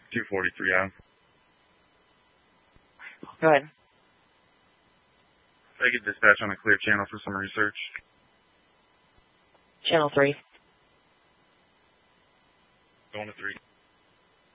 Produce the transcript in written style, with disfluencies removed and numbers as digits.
243 on. Go ahead. I get dispatch on a clear channel for some research. Channel 3. Going to 3.